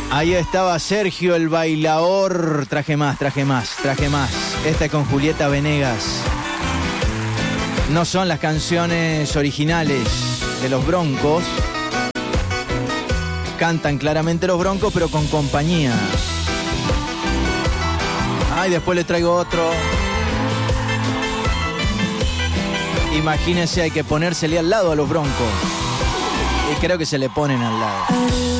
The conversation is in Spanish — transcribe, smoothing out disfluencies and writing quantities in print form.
Ahí estaba Sergio el bailador. Traje más. Esta es con Julieta Venegas. No son las canciones originales de los Broncos. Cantan claramente los Broncos, pero con compañía. Ay, después les traigo otro. Imagínense, hay que ponérsele al lado a los Broncos. Y creo que se le ponen al lado.